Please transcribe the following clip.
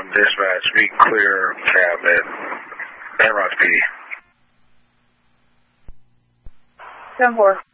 Dispatch, meet clear cab at Van Ross PD. 10-4.